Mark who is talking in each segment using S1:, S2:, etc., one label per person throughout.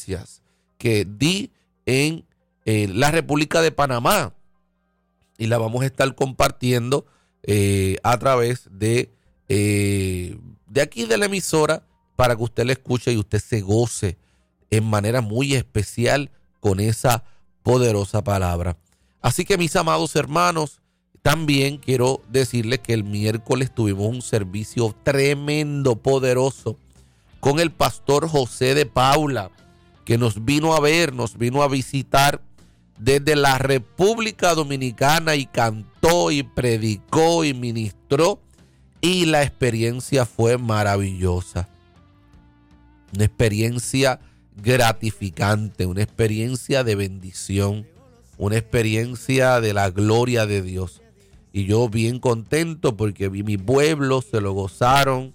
S1: conferencias que di en la República de Panamá y la vamos a estar compartiendo a través de aquí de la emisora para que usted la escuche y usted se goce en manera muy especial con esa poderosa palabra. Así que, mis amados hermanos, también quiero decirles que el miércoles tuvimos un servicio tremendo, poderoso, con el pastor José de Paula, que nos vino a ver, nos vino a visitar desde la República Dominicana y cantó y predicó y ministró, y la experiencia fue maravillosa. Una experiencia gratificante, una experiencia de bendición, una experiencia de la gloria de Dios. Y yo bien contento porque vi mi pueblo, se lo gozaron.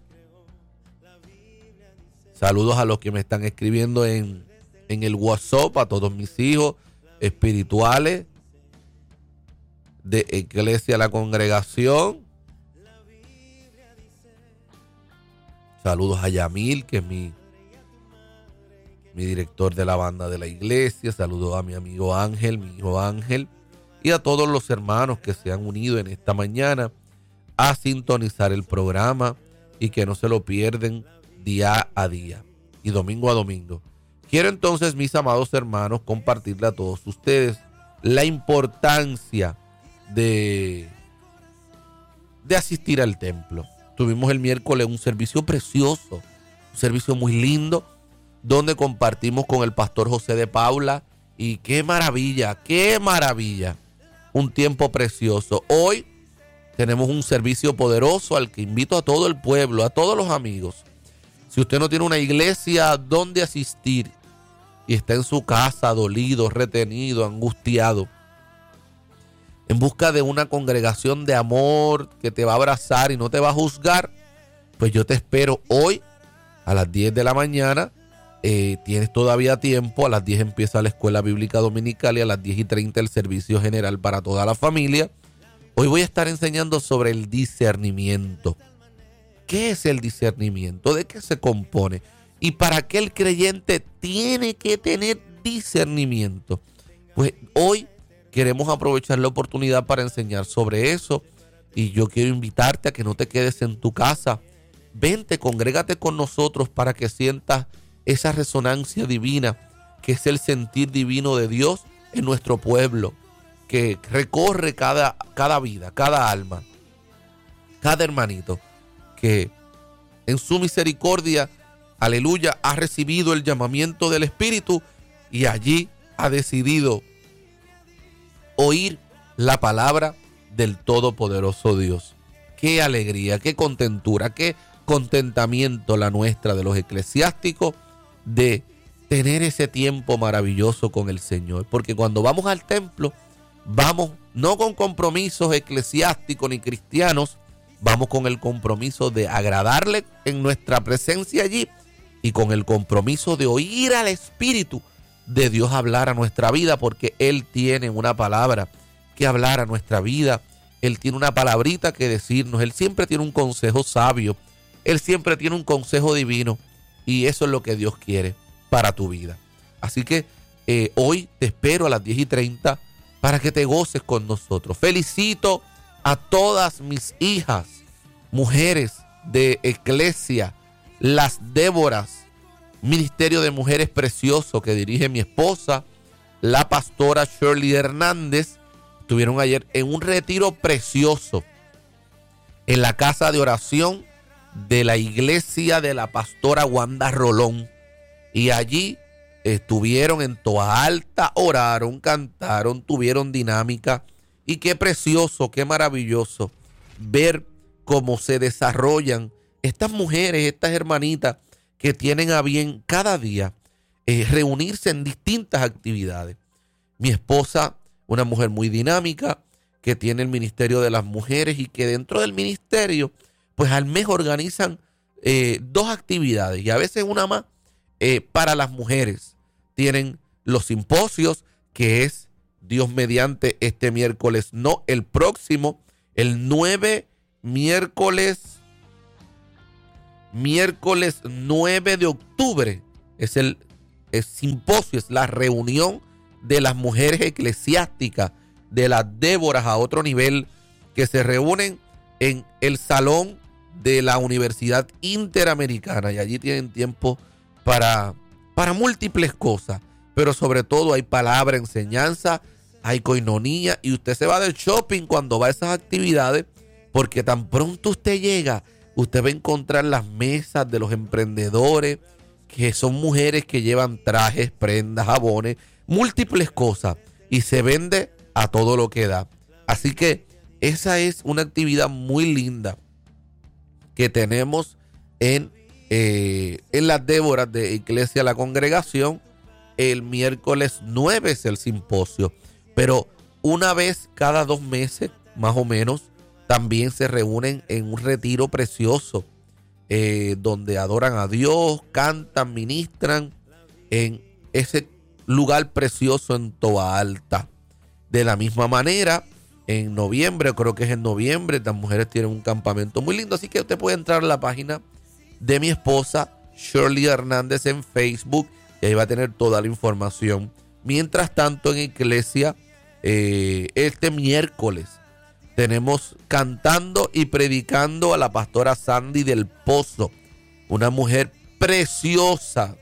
S1: Saludos a los que me están escribiendo en el WhatsApp, a todos mis hijos espirituales de Iglesia La Congregación. Saludos a Yamil, que es mi director de la banda de la iglesia. Saludos a mi amigo Ángel, mi hijo Ángel, y a todos los hermanos que se han unido en esta mañana a sintonizar el programa y que no se lo pierden día a día y domingo a domingo. Quiero entonces, mis amados hermanos, compartirle a todos ustedes la importancia de asistir al templo. Tuvimos el miércoles un servicio precioso, un servicio muy lindo, donde compartimos con el pastor José de Paula, y qué maravilla, un tiempo precioso. Hoy tenemos un servicio poderoso al que invito a todo el pueblo, a todos los amigos. Si usted no tiene una iglesia donde asistir y está en su casa dolido, retenido, angustiado, en busca de una congregación de amor que te va a abrazar y no te va a juzgar, pues yo te espero hoy a las 10 de la mañana. Tienes todavía tiempo. A las 10 empieza la escuela bíblica dominical y a las 10:30 el servicio general para toda la familia. Hoy voy a estar enseñando sobre el discernimiento. ¿Qué es el discernimiento? ¿De qué se compone? ¿Y para qué el creyente tiene que tener discernimiento? Pues hoy queremos aprovechar la oportunidad para enseñar sobre eso, y yo quiero invitarte a que no te quedes en tu casa. Vente, congrégate con nosotros para que sientas esa resonancia divina, que es el sentir divino de Dios en nuestro pueblo, que recorre cada vida, cada alma, cada hermanito, que en su misericordia, aleluya, ha recibido el llamamiento del Espíritu y allí ha decidido oír la palabra del Todopoderoso Dios. Qué alegría, qué contentura, qué contentamiento la nuestra de los eclesiásticos de tener ese tiempo maravilloso con el Señor. Porque cuando vamos al templo, vamos no con compromisos eclesiásticos ni cristianos, vamos con el compromiso de agradarle en nuestra presencia allí y con el compromiso de oír al Espíritu de Dios hablar a nuestra vida, porque Él tiene una palabra que hablar a nuestra vida. Él tiene una palabrita que decirnos. Él siempre tiene un consejo sabio. Él siempre tiene un consejo divino, y eso es lo que Dios quiere para tu vida. Así que hoy te espero a las 10:30 para que te goces con nosotros. Felicito a todas mis hijas, mujeres de Iglesia, las Déboras, ministerio de mujeres precioso que dirige mi esposa, la pastora Shirley Hernández. Estuvieron ayer en un retiro precioso en la casa de oración de la iglesia de la pastora Wanda Rolón, y allí estuvieron en Toa Alta, oraron, cantaron, tuvieron dinámica, y qué precioso, qué maravilloso ver cómo se desarrollan estas mujeres, estas hermanitas que tienen a bien cada día reunirse en distintas actividades. Mi esposa, una mujer muy dinámica, que tiene el ministerio de las mujeres, y que dentro del ministerio pues al mes organizan 2 actividades, y a veces una más para las mujeres. Tienen los simposios, que es Dios mediante este miércoles, no el próximo, el 9, miércoles 9 de octubre, es el simposio, es la reunión de las mujeres eclesiásticas, de las Déboras a otro nivel, que se reúnen en el salón de la Universidad Interamericana, y allí tienen tiempo para múltiples cosas, pero sobre todo hay palabra, enseñanza, hay coinonía, y usted se va del shopping cuando va a esas actividades, porque tan pronto usted llega, usted va a encontrar las mesas de los emprendedores, que son mujeres que llevan trajes, prendas, jabones, múltiples cosas, y se vende a todo lo que da. Así que esa es una actividad muy linda que tenemos en las Déboras de Iglesia La Congregación. El miércoles 9 es el simposio, pero una vez cada 2 meses, más o menos, también se reúnen en un retiro precioso, donde adoran a Dios, cantan, ministran en ese lugar precioso en Toa Alta. De la misma manera, en noviembre, creo que es en noviembre, las mujeres tienen un campamento muy lindo, así que usted puede entrar a la página de mi esposa, Shirley Hernández, en Facebook, y ahí va a tener toda la información. Mientras tanto, en Iglesia, este miércoles, tenemos cantando y predicando a la pastora Sandy del Pozo, una mujer preciosa.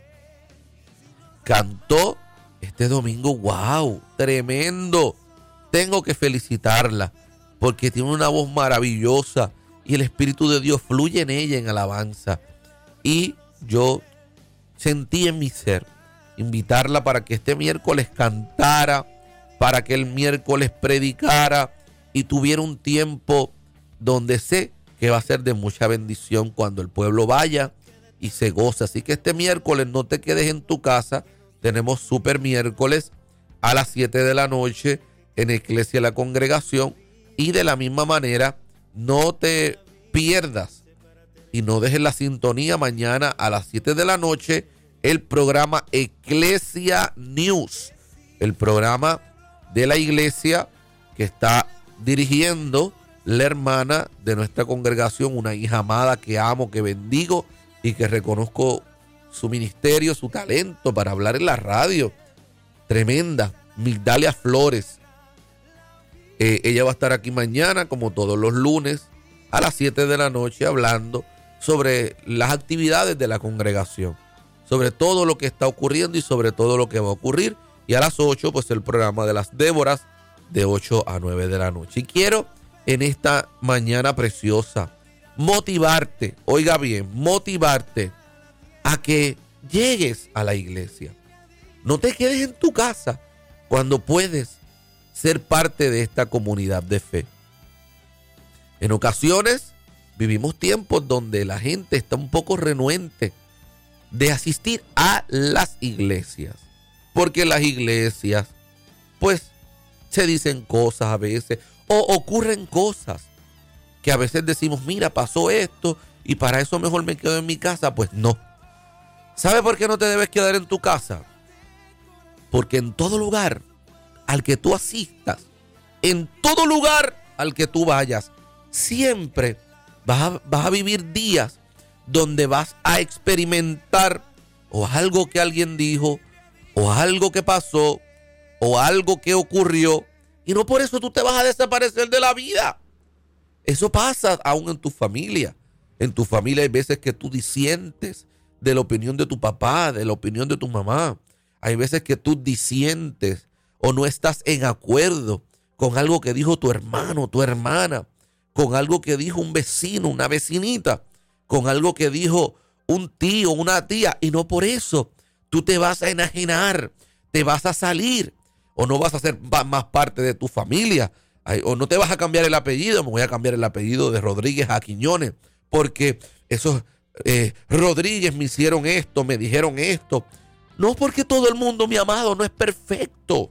S1: Cantó este domingo, wow, tremendo. Tengo que felicitarla porque tiene una voz maravillosa y el Espíritu de Dios fluye en ella en alabanza. Y yo sentí en mi ser invitarla para que este miércoles cantara, para que el miércoles predicara y tuviera un tiempo donde sé que va a ser de mucha bendición cuando el pueblo vaya y se goza. Así que este miércoles no te quedes en tu casa. Tenemos super miércoles a las 7 de la noche en Iglesia La Congregación, y de la misma manera no te pierdas y no dejes la sintonía mañana a las 7 de la noche el programa Iglesia News, el programa de la iglesia que está dirigiendo la hermana de nuestra congregación, una hija amada que amo, que bendigo y que reconozco su ministerio, su talento para hablar en la radio. Tremenda, Migdalia Flores. Ella va a estar aquí mañana, como todos los lunes, a las 7 de la noche, hablando sobre las actividades de la congregación, sobre todo lo que está ocurriendo y sobre todo lo que va a ocurrir. Y a las 8, pues el programa de las Déboras, de 8 a 9 de la noche. Y quiero en esta mañana preciosa motivarte, oiga bien, motivarte a que llegues a la iglesia. No te quedes en tu casa cuando puedes ser parte de esta comunidad de fe. En ocasiones vivimos tiempos donde la gente está un poco renuente de asistir a las iglesias, porque las iglesias pues se dicen cosas a veces, o ocurren cosas que a veces decimos, mira, pasó esto y para eso mejor me quedo en mi casa. Pues no. ¿Sabe por qué no te debes quedar en tu casa? Porque en todo lugar al que tú asistas, en todo lugar al que tú vayas, siempre vas a vivir días donde vas a experimentar o algo que alguien dijo, o algo que pasó, o algo que ocurrió, y no por eso tú te vas a desaparecer de la vida. Eso pasa aún en tu familia. En tu familia hay veces que tú disientes de la opinión de tu papá, de la opinión de tu mamá. Hay veces que tú disientes o no estás en acuerdo con algo que dijo tu hermano, tu hermana, con algo que dijo un vecino, una vecinita, con algo que dijo un tío, una tía, y no por eso tú te vas a enajenar, te vas a salir, o no vas a ser más parte de tu familia, o no te vas a cambiar el apellido. Me voy a cambiar el apellido de Rodríguez a Quiñones, porque esos Rodríguez me hicieron esto, me dijeron esto. No, porque todo el mundo, mi amado, no es perfecto.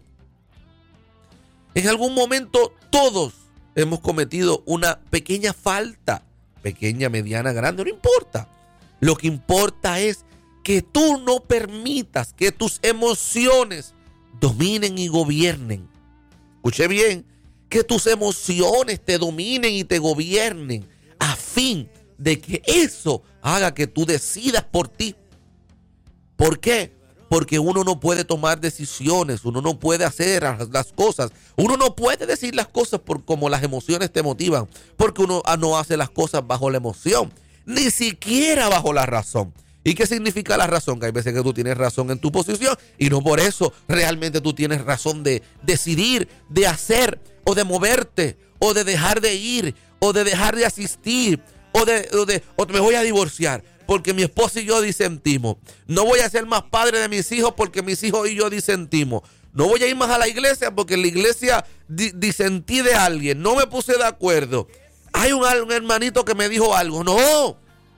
S1: En algún momento todos hemos cometido una pequeña falta, pequeña, mediana, grande, no importa. Lo que importa es que tú no permitas que tus emociones dominen y gobiernen. Escuche bien, que tus emociones te dominen y te gobiernen, a fin de que eso haga que tú decidas por ti. ¿Por qué? porque uno no puede tomar decisiones, uno no puede hacer las cosas, uno no puede decir las cosas por como las emociones te motivan, porque uno no hace las cosas bajo la emoción, ni siquiera bajo la razón. ¿Y qué significa la razón? Que hay veces que tú tienes razón en tu posición y no por eso realmente tú tienes razón de decidir, de hacer o de moverte o de dejar de ir o de dejar de asistir o me voy a divorciar porque mi esposa y yo disentimos. No voy a ser más padre de mis hijos porque mis hijos y yo disentimos. No voy a ir más a la iglesia porque en la iglesia disentí de alguien. No me puse de acuerdo. Hay un hermanito que me dijo algo. No.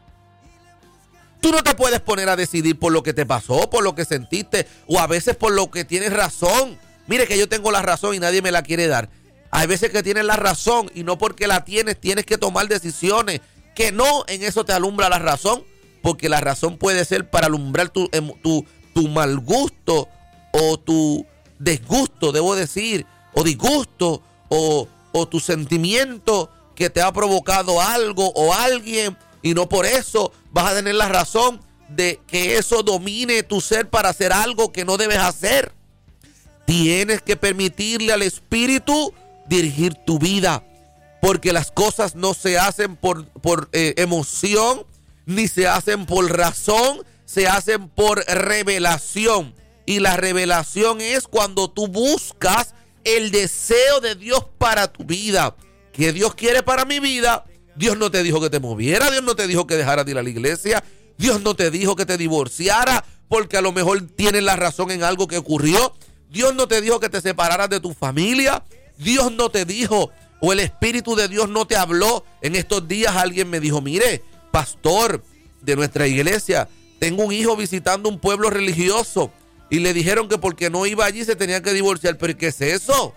S1: Tú no te puedes poner a decidir por lo que te pasó, por lo que sentiste, o a veces por lo que tienes razón. Mire que yo tengo la razón y nadie me la quiere dar. Hay veces que tienes la razón y no porque la tienes que tomar decisiones. Que no, en eso te alumbra la razón, porque la razón puede ser para alumbrar tu mal gusto o tu desgusto, debo decir, o disgusto o tu sentimiento que te ha provocado algo o alguien. Y no por eso vas a tener la razón de que eso domine tu ser para hacer algo que no debes hacer. Tienes que permitirle al Espíritu dirigir tu vida, porque las cosas no se hacen por emoción, ni se hacen por razón, se hacen por revelación. Y la revelación es cuando tú buscas el deseo de Dios para tu vida. ¿Qué Dios quiere para mi vida? Dios no te dijo que te moviera, Dios no te dijo que dejaras de ir a la iglesia, Dios no te dijo que te divorciara porque a lo mejor tienes la razón en algo que ocurrió, Dios no te dijo que te separaras de tu familia, Dios no te dijo, o el Espíritu de Dios no te habló. En estos días alguien me dijo, mire, pastor de nuestra iglesia, tengo un hijo visitando un pueblo religioso y le dijeron que porque no iba allí se tenía que divorciar. ¿Pero qué es eso?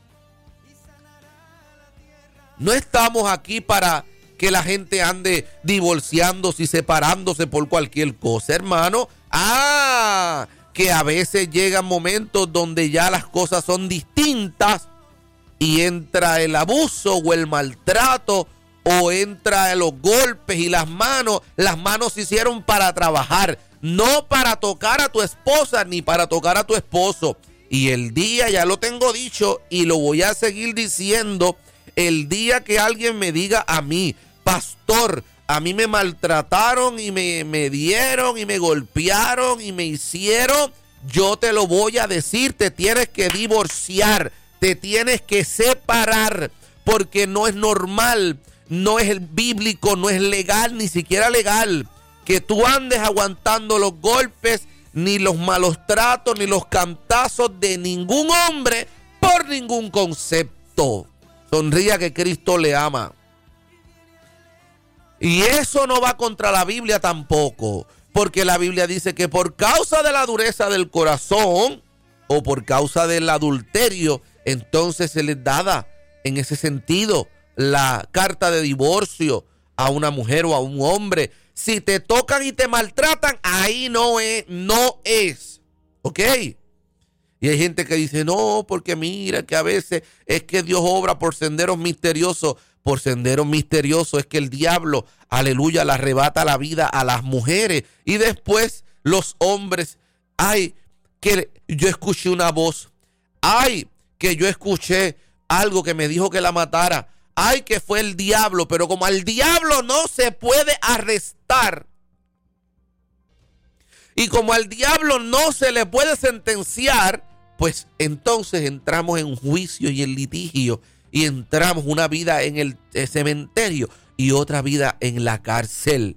S1: No estamos aquí para que la gente ande divorciándose y separándose por cualquier cosa, hermano. Que a veces llegan momentos donde ya las cosas son distintas y entra el abuso o el maltrato o entra los golpes y las manos. Las manos se hicieron para trabajar, no para tocar a tu esposa ni para tocar a tu esposo. Y el día, ya lo tengo dicho y lo voy a seguir diciendo, el día que alguien me diga a mí, pastor, a mí me maltrataron y me dieron y me golpearon y me hicieron, yo te lo voy a decir, te tienes que divorciar, te tienes que separar, porque no es normal, no es bíblico, no es legal, ni siquiera legal, que tú andes aguantando los golpes, ni los malos tratos, ni los cantazos de ningún hombre por ningún concepto. Sonría que Cristo le ama. Y eso no va contra la Biblia tampoco, porque la Biblia dice que por causa de la dureza del corazón o por causa del adulterio, entonces se les daba en ese sentido la carta de divorcio a una mujer o a un hombre. Si te tocan y te maltratan, ahí no es. ¿Ok? Y hay gente que dice, no, porque mira que a veces es que Dios obra por senderos misteriosos. Por senderos misteriosos es que el diablo, aleluya, le arrebata la vida a las mujeres. Y después los hombres, ay, que yo escuché una voz. Ay, que yo escuché algo que me dijo que la matara. Ay, que fue el diablo. Pero como al diablo no se puede arrestar, y como al diablo no se le puede sentenciar, pues entonces entramos en juicio y en litigio y entramos una vida en el cementerio y otra vida en la cárcel.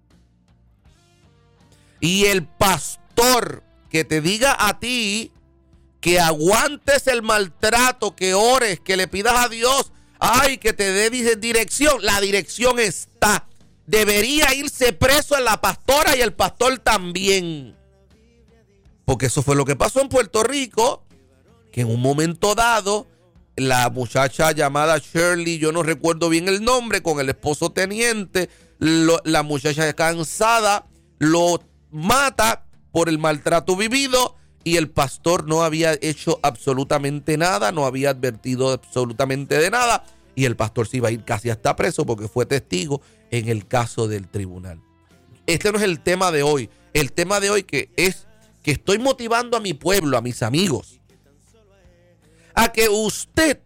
S1: Y el pastor que te diga a ti que aguantes el maltrato, que ores, que le pidas a Dios, ay, que te dé dirección, la dirección está. Debería irse preso en la pastora y el pastor también. Porque eso fue lo que pasó en Puerto Rico, que en un momento dado, la muchacha llamada Shirley, yo no recuerdo bien el nombre, con el esposo teniente, la muchacha cansada, lo mata por el maltrato vivido y el pastor no había hecho absolutamente nada, no había advertido absolutamente de nada. Y el pastor se iba a ir casi hasta preso porque fue testigo en el caso del tribunal. Este no es el tema de hoy. El tema de hoy que es que estoy motivando a mi pueblo, a mis amigos, a que usted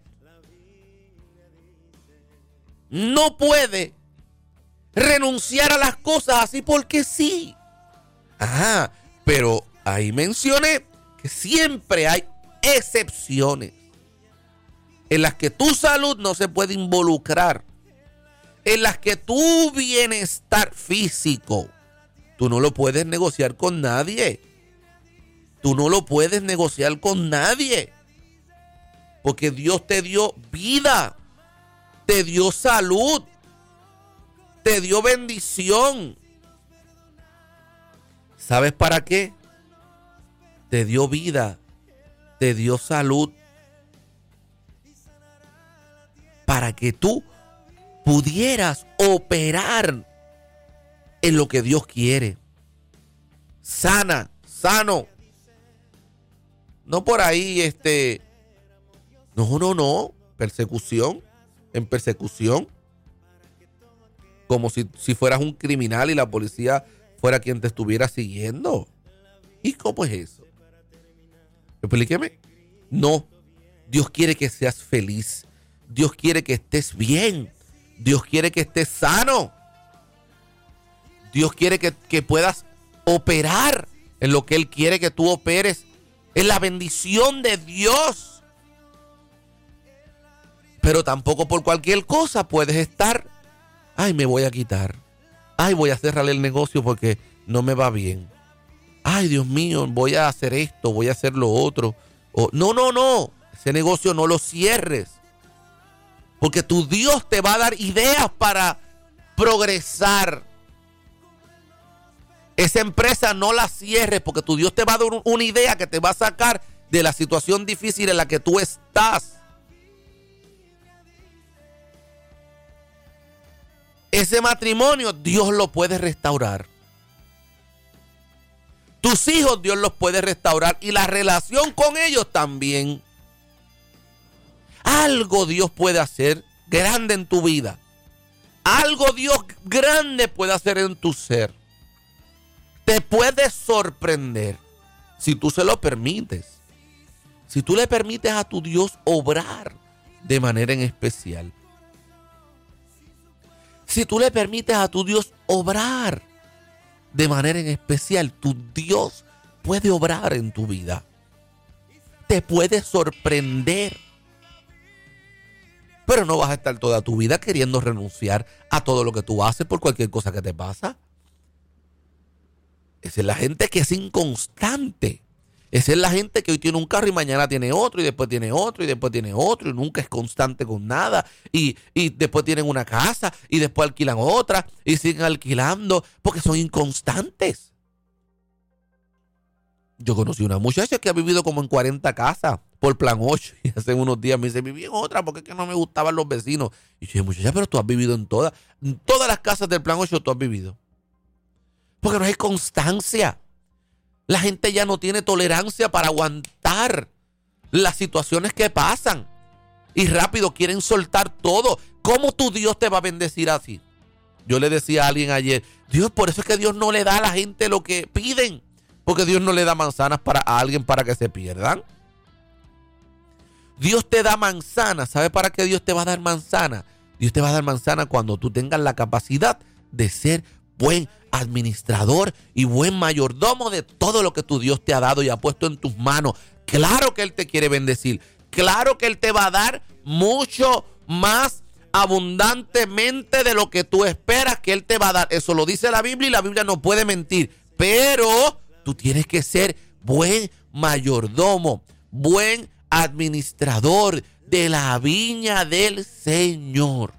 S1: no puede renunciar a las cosas así porque sí. Ajá, pero ahí mencioné que siempre hay excepciones en las que tu salud no se puede involucrar, en las que tu bienestar físico, tú no lo puedes negociar con nadie. Tú no lo puedes negociar con nadie. Porque Dios te dio vida, te dio salud, te dio bendición. ¿Sabes para qué? Te dio vida, te dio salud, para que tú pudieras operar en lo que Dios quiere. Sano. No por ahí, no. Persecución, en persecución. Como si fueras un criminal y la policía fuera quien te estuviera siguiendo. ¿Y cómo es eso? Explíqueme. No. Dios quiere que seas feliz. Dios quiere que estés bien. Dios quiere que estés sano. Dios quiere que puedas operar en lo que Él quiere que tú operes. Es la bendición de Dios. Pero tampoco por cualquier cosa puedes estar, ay, me voy a quitar. Ay, voy a cerrar el negocio porque no me va bien. Ay, Dios mío, voy a hacer esto, voy a hacer lo otro. No. Ese negocio no lo cierres. Porque tu Dios te va a dar ideas para progresar. Esa empresa no la cierres porque tu Dios te va a dar una idea que te va a sacar de la situación difícil en la que tú estás. Ese matrimonio Dios lo puede restaurar. Tus hijos Dios los puede restaurar y la relación con ellos también. Algo Dios puede hacer grande en tu vida. Algo Dios grande puede hacer en tu ser. Te puede sorprender si tú se lo permites. Si tú le permites a tu Dios obrar de manera en especial. Si tú le permites a tu Dios obrar de manera en especial, tu Dios puede obrar en tu vida. Te puede sorprender. Pero no vas a estar toda tu vida queriendo renunciar a todo lo que tú haces por cualquier cosa que te pasa. Esa es la gente que es inconstante. Esa es la gente que hoy tiene un carro y mañana tiene otro y después tiene otro y después tiene otro y nunca es constante con nada. Y después tienen una casa y después alquilan otra y siguen alquilando porque son inconstantes. Yo conocí una muchacha que ha vivido como en 40 casas por plan 8 y hace unos días me dice, viví en otra porque es que no me gustaban los vecinos. Y yo dije, muchacha, pero tú has vivido en todas las casas del plan 8 tú has vivido. Porque no hay constancia. La gente ya no tiene tolerancia para aguantar las situaciones que pasan. Y rápido quieren soltar todo. ¿Cómo tu Dios te va a bendecir así? Yo le decía a alguien ayer, Dios, por eso es que Dios no le da a la gente lo que piden. Porque Dios no le da manzanas a alguien para que se pierdan. Dios te da manzanas. ¿Sabe para qué Dios te va a dar manzana? Dios te va a dar manzana cuando tú tengas la capacidad de ser buen administrador y buen mayordomo de todo lo que tu Dios te ha dado y ha puesto en tus manos. Claro que Él te quiere bendecir. Claro que Él te va a dar mucho más abundantemente de lo que tú esperas que Él te va a dar. Eso lo dice la Biblia y la Biblia no puede mentir. Pero tú tienes que ser buen mayordomo, buen administrador de la viña del Señor.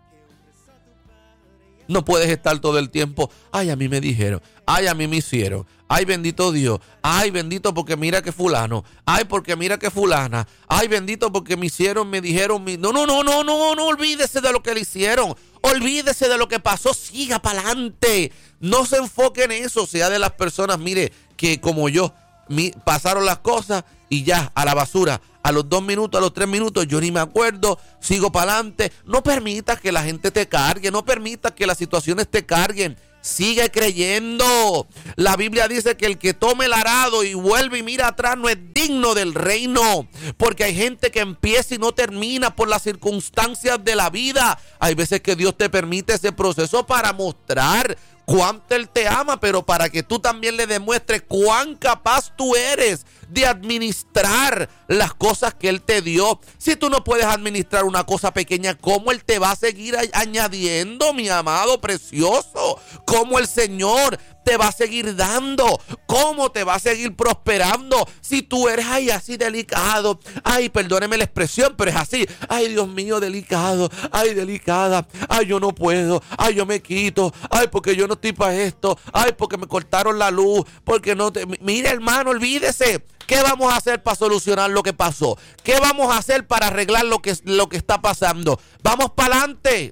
S1: No puedes estar todo el tiempo, ay, a mí me dijeron, ay, a mí me hicieron, ay, bendito Dios, ay, bendito porque mira que fulano, ay, porque mira que fulana, ay, bendito porque me hicieron, me dijeron, no, olvídese de lo que le hicieron, olvídese de lo que pasó, siga para adelante, no se enfoque en eso, sea de las personas, mire, que como yo, pasaron las cosas y ya, a la basura. A los 2 minutos, a los 3 minutos, yo ni me acuerdo, sigo para adelante. No permitas que la gente te cargue, no permitas que las situaciones te carguen. Sigue creyendo. La Biblia dice que el que tome el arado y vuelve y mira atrás no es digno del reino. Porque hay gente que empieza y no termina por las circunstancias de la vida. Hay veces que Dios te permite ese proceso para mostrar cuánto Él te ama, pero para que tú también le demuestres cuán capaz tú eres de administrar las cosas que Él te dio. Si tú no puedes administrar una cosa pequeña, ¿cómo Él te va a seguir añadiendo, mi amado precioso? ¿Cómo el Señor te va a seguir dando? ¿Cómo te va a seguir prosperando? Si tú eres así delicado, perdóneme la expresión, pero es así, Dios mío, delicado, delicada, yo no puedo, yo me quito, porque yo no estoy para esto, porque me cortaron la luz, porque no te... Mire, hermano, olvídese. ¿Qué vamos a hacer para solucionar lo que pasó? ¿Qué vamos a hacer para arreglar lo que está pasando? Vamos para adelante.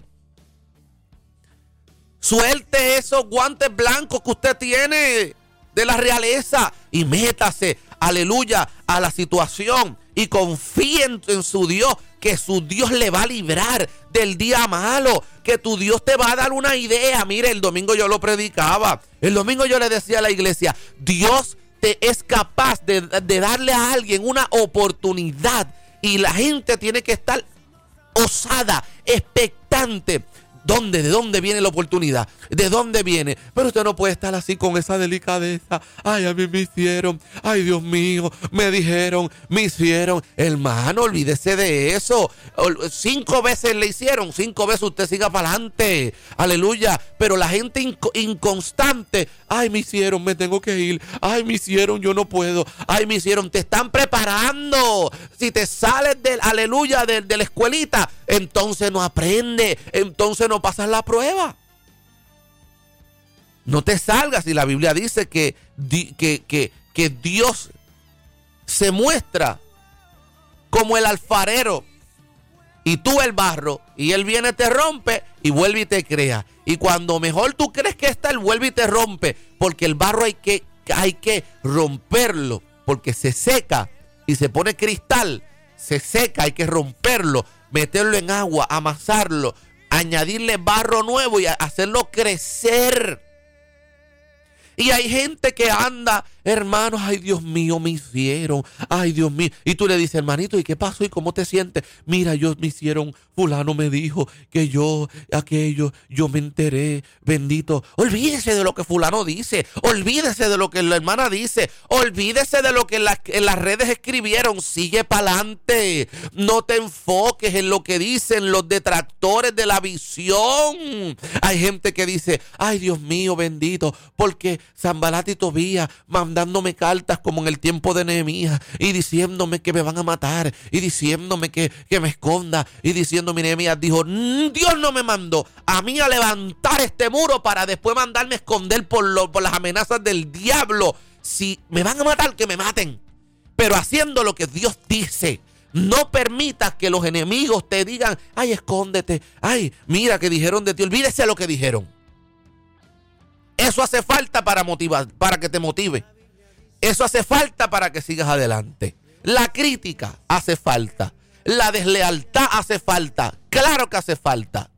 S1: Suelte esos guantes blancos que usted tiene de la realeza y métase, aleluya, a la situación y confíe en su Dios, que su Dios le va a librar del día malo, que tu Dios te va a dar una idea. Mire, el domingo yo lo predicaba, el domingo yo le decía a la iglesia, Dios te es capaz de darle a alguien una oportunidad y la gente tiene que estar osada, expectante. ¿De dónde viene la oportunidad? ¿De dónde viene? Pero usted no puede estar así con esa delicadeza. A mí me hicieron. Dios mío, me dijeron, me hicieron. Hermano, olvídese de eso. 5 veces le hicieron, 5 veces usted siga para adelante. Aleluya. Pero la gente inconstante. Me hicieron, me tengo que ir. Me hicieron, yo no puedo. Me hicieron, te están preparando. Si te sales aleluya, de la escuelita, entonces no aprende, entonces no pasas la prueba. No te salgas. Y la Biblia dice que Dios se muestra como el alfarero y tú el barro, y Él viene, te rompe y vuelve y te crea. Y cuando mejor tú crees que está, Él vuelve y te rompe, porque el barro hay que romperlo, porque se seca y se pone cristal. Se seca, hay que romperlo, meterlo en agua, amasarlo, añadirle barro nuevo y hacerlo crecer. Y hay gente que anda, hermanos, Dios mío, me hicieron, Dios mío. Y tú le dices, hermanito, ¿y qué pasó? ¿Y cómo te sientes? Mira, me hicieron, fulano me dijo que aquello, yo me enteré, bendito. Olvídese de lo que fulano dice, olvídese de lo que la hermana dice, olvídese de lo que en las redes escribieron. Sigue para adelante, no te enfoques en lo que dicen los detractores de la visión. Hay gente que dice, Dios mío, bendito, porque Sanbalat y Tobías mandándome cartas como en el tiempo de Nehemías y diciéndome que me van a matar y diciéndome que me esconda y diciéndome, Nehemías dijo, Dios no me mandó a mí a levantar este muro para después mandarme a esconder por las amenazas del diablo. Si me van a matar, que me maten, pero haciendo lo que Dios dice. No permitas que los enemigos te digan, escóndete, mira que dijeron de ti, olvídese de lo que dijeron. Eso hace falta para motivar, para que te motive. Eso hace falta para que sigas adelante. La crítica hace falta. La deslealtad hace falta. Claro que hace falta.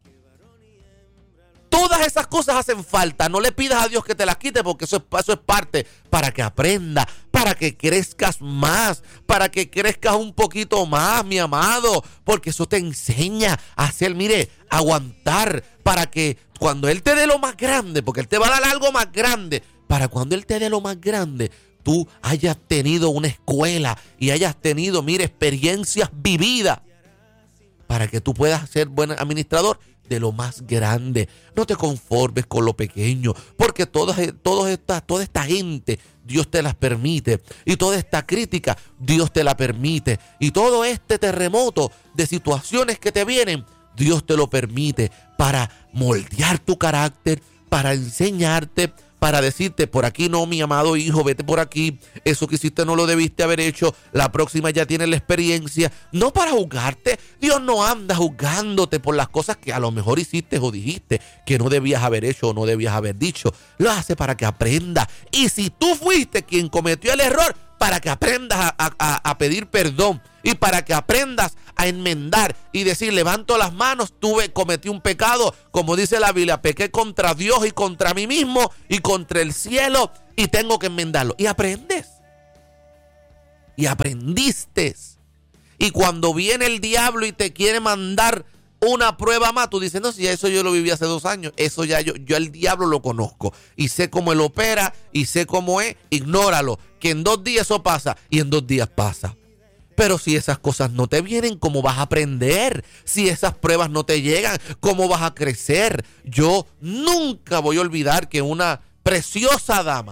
S1: Todas esas cosas hacen falta. No le pidas a Dios que te las quite, porque eso es parte para que aprenda, para que crezcas más, para que crezcas un poquito más, mi amado, porque eso te enseña a hacer, aguantar, para que cuando Él te dé lo más grande, porque Él te va a dar algo más grande, para cuando Él te dé lo más grande, tú hayas tenido una escuela y hayas tenido, experiencias vividas, para que tú puedas ser buen administrador de lo más grande. No te conformes con lo pequeño, porque toda esta gente Dios te las permite, y toda esta crítica Dios te la permite, y todo este terremoto de situaciones que te vienen Dios te lo permite para moldear tu carácter, para enseñarte, para decirte, por aquí no, mi amado hijo, vete por aquí, eso que hiciste no lo debiste haber hecho, la próxima ya tienes la experiencia, no para juzgarte. Dios no anda juzgándote por las cosas que a lo mejor hiciste o dijiste que no debías haber hecho o no debías haber dicho, lo hace para que aprenda. Y si tú fuiste quien cometió el error, para que aprendas a pedir perdón y para que aprendas a enmendar y decir, levanto las manos, cometí un pecado, como dice la Biblia, pequé contra Dios y contra mí mismo y contra el cielo y tengo que enmendarlo. Y aprendes. Y aprendiste. Y cuando viene el diablo y te quiere mandar una prueba más, tú dices, no, si eso yo lo viví hace 2 años, eso ya yo al diablo lo conozco y sé cómo él opera y sé cómo es, ignóralo, que en 2 días eso pasa y en 2 días pasa. Pero si esas cosas no te vienen, ¿cómo vas a aprender? Si esas pruebas no te llegan, ¿cómo vas a crecer? Yo nunca voy a olvidar que una preciosa dama,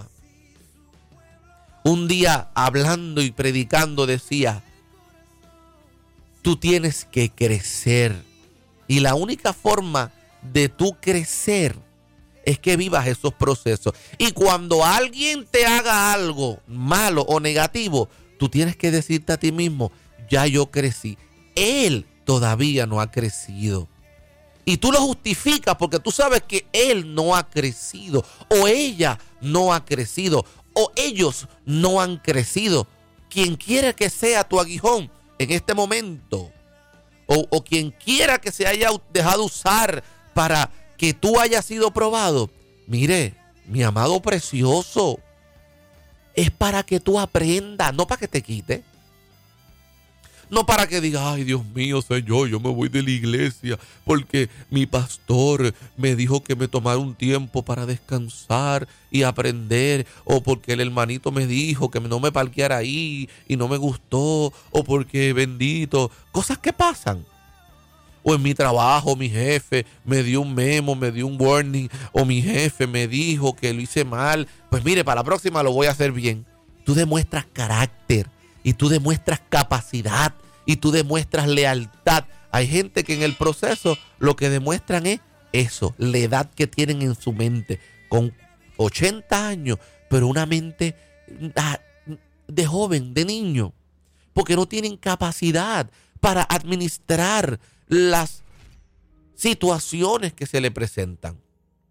S1: un día hablando y predicando decía, tú tienes que crecer. Y la única forma de tú crecer es que vivas esos procesos. Y cuando alguien te haga algo malo o negativo, tú tienes que decirte a ti mismo, ya yo crecí. Él todavía no ha crecido. Y tú lo justificas porque tú sabes que él no ha crecido, o ella no ha crecido, o ellos no han crecido. Quien quiera que sea tu aguijón en este momento, o quien quiera que se haya dejado usar para que tú hayas sido probado, mire, mi amado precioso, es para que tú aprendas, no para que te quite. No para que digas, ay Dios mío, Señor, yo me voy de la iglesia porque mi pastor me dijo que me tomara un tiempo para descansar y aprender, o porque el hermanito me dijo que no me parqueara ahí y no me gustó, o porque bendito, cosas que pasan. O en mi trabajo mi jefe me dio un memo, me dio un warning, o mi jefe me dijo que lo hice mal. Pues mire, para la próxima lo voy a hacer bien. Tú demuestras carácter. Y tú demuestras capacidad y tú demuestras lealtad. Hay gente que en el proceso lo que demuestran es eso, la edad que tienen en su mente, con 80 años, pero una mente de joven, de niño, porque no tienen capacidad para administrar las situaciones que se le presentan.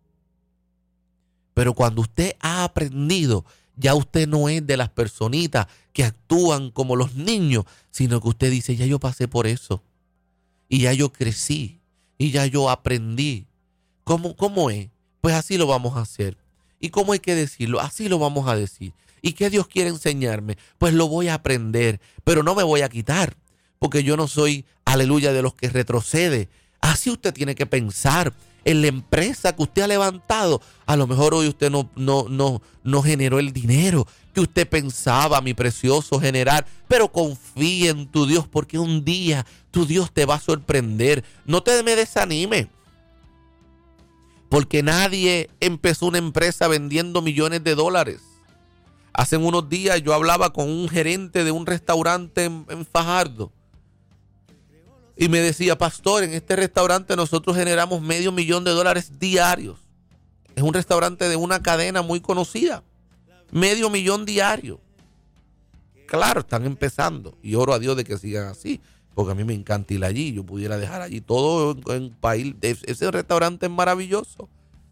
S1: Pero cuando usted ha aprendido, ya usted no es de las personitas que actúan como los niños, sino que usted dice, ya yo pasé por eso. Y ya yo crecí. Y ya yo aprendí. ¿Cómo es? Pues así lo vamos a hacer. ¿Y cómo hay que decirlo? Así lo vamos a decir. ¿Y qué Dios quiere enseñarme? Pues lo voy a aprender, pero no me voy a quitar. Porque yo no soy, aleluya, de los que retrocede. Así usted tiene que pensar. En la empresa que usted ha levantado, a lo mejor hoy usted no generó el dinero que usted pensaba, mi precioso, generar, pero confíe en tu Dios, porque un día tu Dios te va a sorprender. No te me desanime, porque nadie empezó una empresa vendiendo millones de dólares. Hace unos días yo hablaba con un gerente de un restaurante en Fajardo. Y me decía, pastor, en este restaurante nosotros generamos $500,000 diarios. Es un restaurante de una cadena muy conocida. $500,000 diarios. Claro, están empezando. Y oro a Dios de que sigan así. Porque a mí me encanta ir allí. Yo pudiera dejar allí todo en país. Ese restaurante es maravilloso.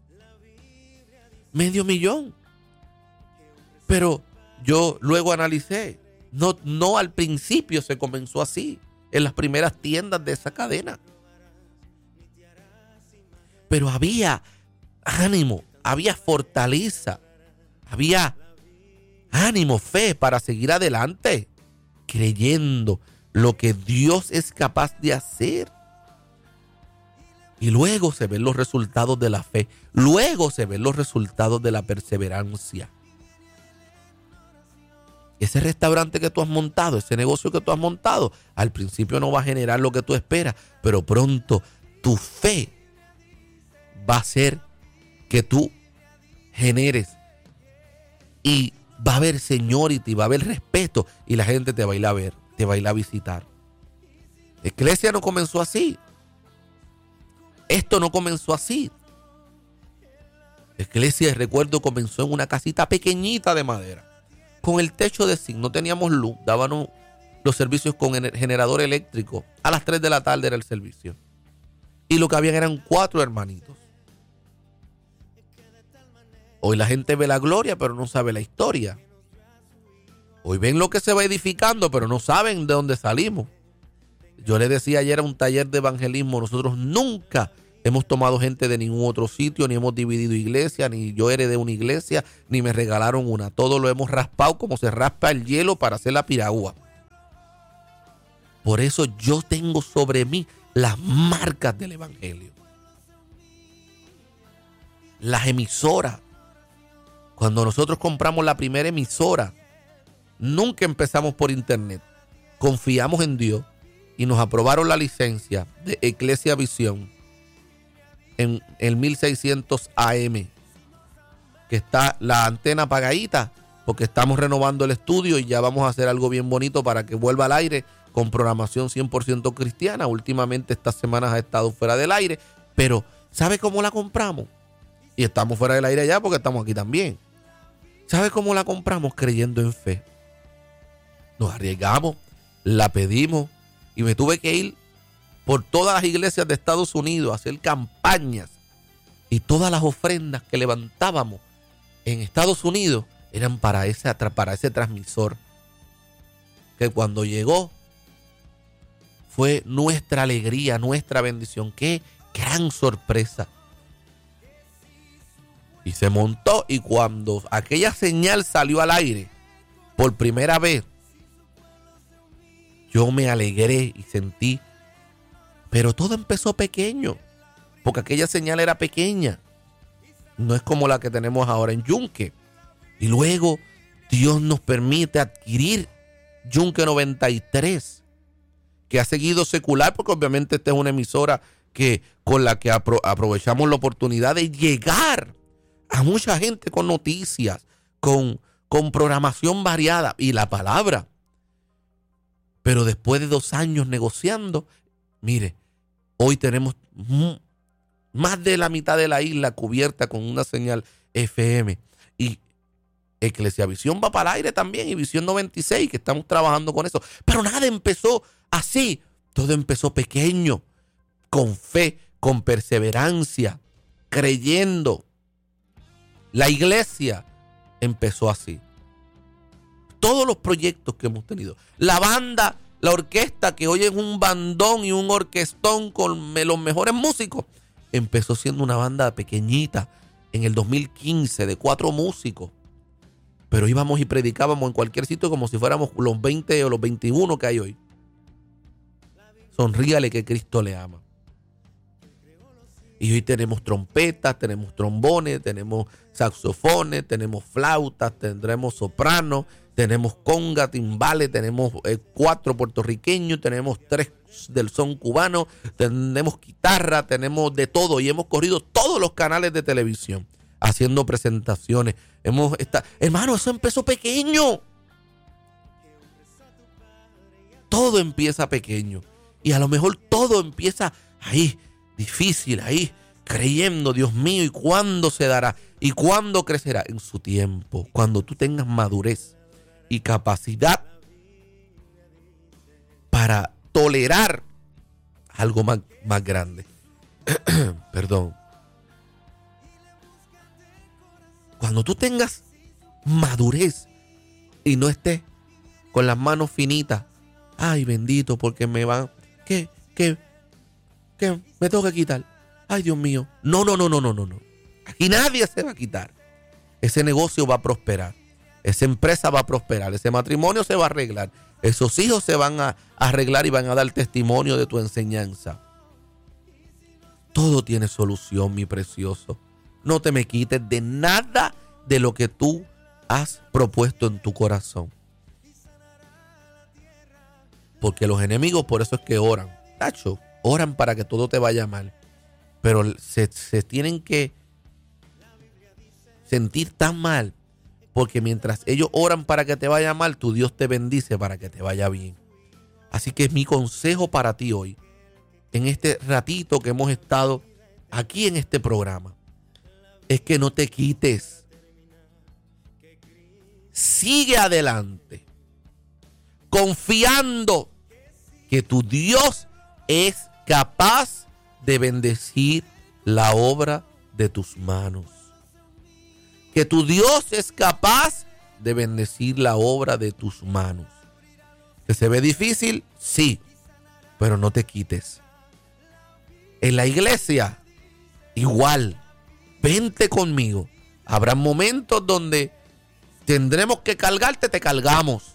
S1: $500,000. Pero yo luego analicé. No al principio se comenzó así. En las primeras tiendas de esa cadena. Pero había ánimo, había fortaleza, había ánimo, fe para seguir adelante, creyendo lo que Dios es capaz de hacer. Y luego se ven los resultados de la fe, luego se ven los resultados de la perseverancia. Ese restaurante que tú has montado, ese negocio que tú has montado, al principio no va a generar lo que tú esperas, pero pronto tu fe va a hacer que tú generes y va a haber seniority, va a haber respeto y la gente te va a ir a ver, te va a ir a visitar. La iglesia no comenzó así. Esto no comenzó así. La iglesia, recuerdo, comenzó en una casita pequeñita de madera. Con el techo de zinc, no teníamos luz, daban los servicios con el generador eléctrico. A las 3 de la tarde era el servicio. Y lo que habían eran 4 hermanitos. Hoy la gente ve la gloria, pero no sabe la historia. Hoy ven lo que se va edificando, pero no saben de dónde salimos. Yo les decía ayer a un taller de evangelismo, nosotros nunca hemos tomado gente de ningún otro sitio, ni hemos dividido iglesia, ni yo heredé una iglesia, ni me regalaron una. Todo lo hemos raspado como se raspa el hielo para hacer la piragua. Por eso yo tengo sobre mí las marcas del evangelio. Las emisoras. Cuando nosotros compramos la primera emisora, nunca empezamos por internet. Confiamos en Dios y nos aprobaron la licencia de Eclesia Visión en el 1600 AM, que está la antena apagadita porque estamos renovando el estudio y ya vamos a hacer algo bien bonito para que vuelva al aire con programación 100% cristiana. Últimamente estas semanas ha estado fuera del aire, pero ¿sabe cómo la compramos? Y estamos fuera del aire ya porque estamos aquí también. ¿Sabe cómo la compramos? Creyendo en fe. Nos arriesgamos, la pedimos y me tuve que ir por todas las iglesias de Estados Unidos a hacer campañas, y todas las ofrendas que levantábamos en Estados Unidos eran para ese transmisor, que cuando llegó fue nuestra alegría, nuestra bendición. ¡Qué gran sorpresa! Y se montó, y cuando aquella señal salió al aire por primera vez, yo me alegré y sentí, pero todo empezó pequeño, porque aquella señal era pequeña. No es como la que tenemos ahora en Yunque. Y luego Dios nos permite adquirir Yunque 93, que ha seguido secular, porque obviamente esta es una emisora con la que aprovechamos la oportunidad de llegar a mucha gente con noticias, con programación variada y la palabra. Pero después de 2 años negociando, mire, hoy tenemos más de la mitad de la isla cubierta con una señal FM. Y Eclesia Visión va para el aire también, y Visión 96, que estamos trabajando con eso. Pero nada empezó así. Todo empezó pequeño, con fe, con perseverancia, creyendo. La iglesia empezó así. Todos los proyectos que hemos tenido. La banda, la orquesta, que hoy es un bandón y un orquestón con los mejores músicos, empezó siendo una banda pequeñita en el 2015 de 4 músicos. Pero íbamos y predicábamos en cualquier sitio como si fuéramos los 20 o los 21 que hay hoy. Sonríale que Cristo le ama. Y hoy tenemos trompetas, tenemos trombones, tenemos saxofones, tenemos flautas, tendremos sopranos, tenemos conga, timbales, tenemos 4 puertorriqueños, tenemos 3 del son cubano, tenemos guitarra, tenemos de todo, y hemos corrido todos los canales de televisión haciendo presentaciones. Hermano, eso empezó pequeño. Todo empieza pequeño, y a lo mejor todo empieza ahí, difícil, ahí, creyendo, Dios mío, ¿y cuándo se dará? ¿Y cuándo crecerá? En su tiempo, cuando tú tengas madurez y capacidad para tolerar algo más grande. Perdón. Cuando tú tengas madurez y no estés con las manos finitas, ay, bendito, porque me van, ¿qué me tengo que quitar? Ay, Dios mío. No. Aquí nadie se va a quitar. Ese negocio va a prosperar. Esa empresa va a prosperar. Ese matrimonio se va a arreglar. Esos hijos se van a arreglar y van a dar testimonio de tu enseñanza. Todo tiene solución, mi precioso. No te me quites de nada de lo que tú has propuesto en tu corazón. Porque los enemigos por eso es que oran. Tacho, oran para que todo te vaya mal. Pero se tienen que sentir tan mal, porque mientras ellos oran para que te vaya mal, tu Dios te bendice para que te vaya bien. Así que mi consejo para ti hoy, en este ratito que hemos estado aquí en este programa, es que no te quites. Sigue adelante, confiando que tu Dios es capaz de bendecir la obra de tus manos. Que tu Dios es capaz de bendecir la obra de tus manos. ¿Que se ve difícil? Sí, pero no te quites. En la iglesia, igual, vente conmigo. Habrá momentos donde tendremos que cargarte, te cargamos.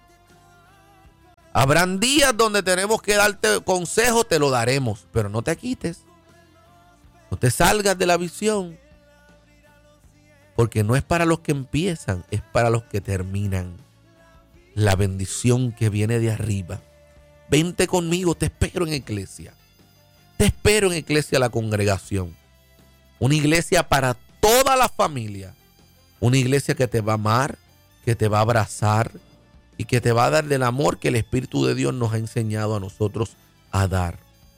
S1: Habrán días donde tenemos que darte consejo, te lo daremos, pero no te quites. No te salgas de la visión. Porque no es para los que empiezan, es para los que terminan. La bendición que viene de arriba. Vente conmigo, te espero en iglesia. Te espero en iglesia, la congregación. Una iglesia para toda la familia. Una iglesia que te va a amar, que te va a abrazar y que te va a dar del amor que el Espíritu de Dios nos ha enseñado a nosotros a dar.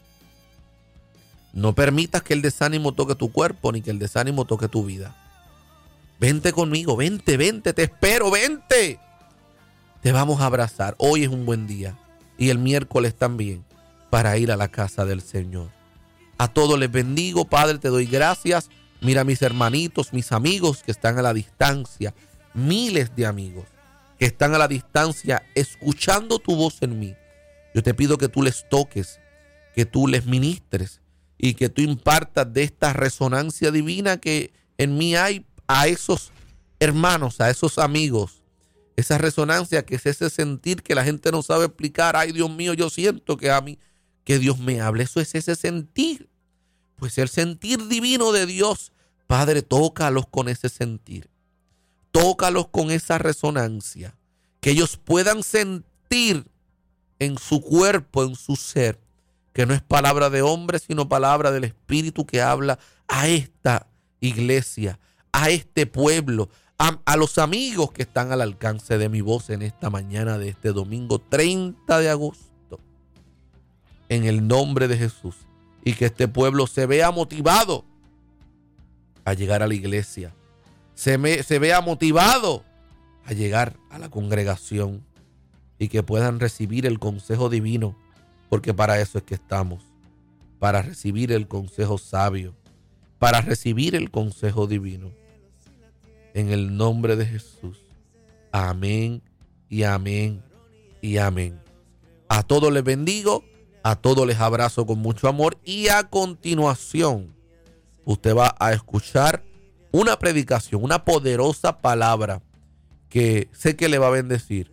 S1: No permitas que el desánimo toque tu cuerpo ni que el desánimo toque tu vida. Vente conmigo, vente, te espero, vente. Te vamos a abrazar. Hoy es un buen día y el miércoles también para ir a la casa del Señor. A todos les bendigo, Padre, te doy gracias. Mira a mis hermanitos, mis amigos que están a la distancia, miles de amigos que están a la distancia escuchando tu voz en mí. Yo te pido que tú les toques, que tú les ministres y que tú impartas de esta resonancia divina que en mí hay a esos hermanos, a esos amigos. Esa resonancia que es ese sentir que la gente no sabe explicar. Ay, Dios mío, yo siento que a mí, que Dios me hable. Eso es ese sentir. Pues el sentir divino de Dios, Padre, tócalos con ese sentir. Tócalos con esa resonancia. Que ellos puedan sentir en su cuerpo, en su ser, que no es palabra de hombre, sino palabra del Espíritu que habla a esta iglesia, a este pueblo, a los amigos que están al alcance de mi voz en esta mañana de este domingo 30 de agosto. En el nombre de Jesús. Y que este pueblo se vea motivado a llegar a la iglesia. Se vea motivado a llegar a la congregación. Y que puedan recibir el consejo divino. Porque para eso es que estamos. Para recibir el consejo sabio. Para recibir el consejo divino. En el nombre de Jesús. Amén y amén y amén. A todos les bendigo. A todos les abrazo con mucho amor. Y a continuación, usted va a escuchar una predicación, una poderosa palabra que sé que le va a bendecir.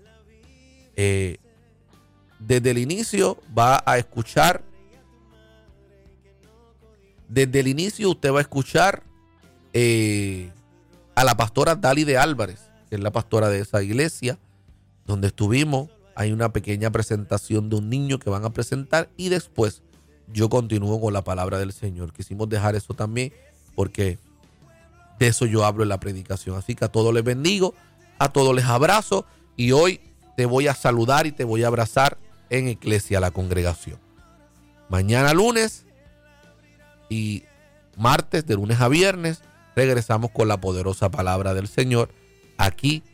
S1: Desde el inicio va a escuchar. Desde el inicio usted va a escuchar a la pastora Dali de Álvarez, que es la pastora de esa iglesia donde estuvimos. Hay una pequeña presentación de un niño que van a presentar y después yo continúo con la palabra del Señor. Quisimos dejar eso también porque de eso yo hablo en la predicación. Así que a todos les bendigo, a todos les abrazo y hoy te voy a saludar y te voy a abrazar en Iglesia, la congregación. Mañana lunes y martes, de lunes a viernes, regresamos con la poderosa palabra del Señor aquí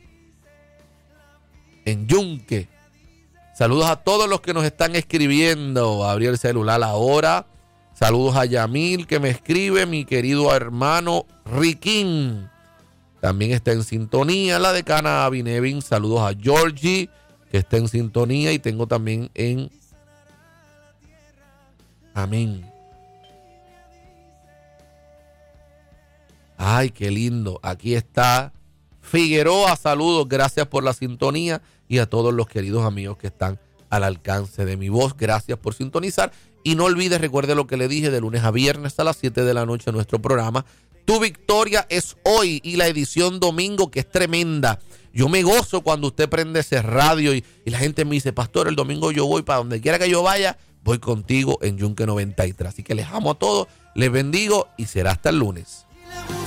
S1: en Yunque. Saludos a todos los que nos están escribiendo. Abrí el celular ahora. Saludos a Yamil que me escribe, mi querido hermano Riquín. También está en sintonía la decana Abinevin. Saludos a Georgie que está en sintonía y tengo también en Amén. Ay, qué lindo. Aquí está Figueroa. Saludos, gracias por la sintonía. Y a todos los queridos amigos que están al alcance de mi voz. Gracias por sintonizar. Y no olvides, recuerde lo que le dije, de lunes a viernes a las 7 de la noche en nuestro programa. Tu victoria es hoy y la edición domingo que es tremenda. Yo me gozo cuando usted prende ese radio y la gente me dice, pastor, el domingo yo voy para donde quiera que yo vaya, voy contigo en Yunque 93. Así que les amo a todos, les bendigo y será hasta el lunes.